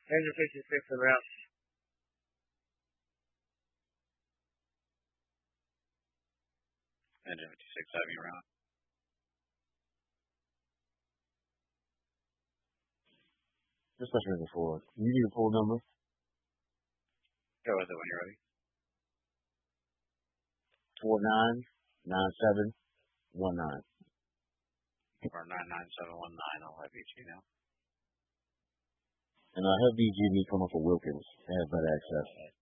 Engine 56 en route. Engine 56 having you around. Dispatch engine 4. You need a full number? Go with it when you're ready. 499719. Or 99719, I'll have each email. And I have BGB come up for Wilkins. I have better access.